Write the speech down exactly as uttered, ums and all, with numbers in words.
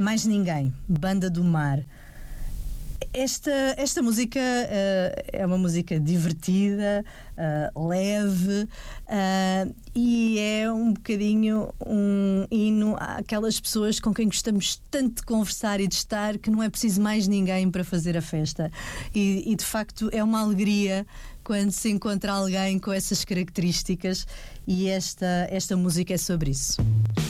Mais Ninguém, Banda do Mar. Esta, esta música uh, é uma música divertida, uh, leve, uh, e é um bocadinho um hino àquelas pessoas com quem gostamos tanto de conversar e de estar, que não é preciso mais ninguém para fazer a festa. E, e de facto é uma alegria quando se encontra alguém com essas características, e esta, esta música é sobre isso.